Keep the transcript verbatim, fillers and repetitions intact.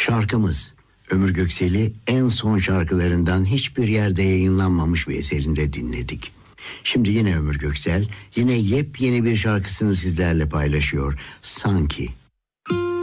Şarkımız Ömür Göksel'i en son şarkılarından hiçbir yerde yayınlanmamış bir eserinde dinledik. Şimdi yine Ömür Göksel, yine yepyeni bir şarkısını sizlerle paylaşıyor. Sanki.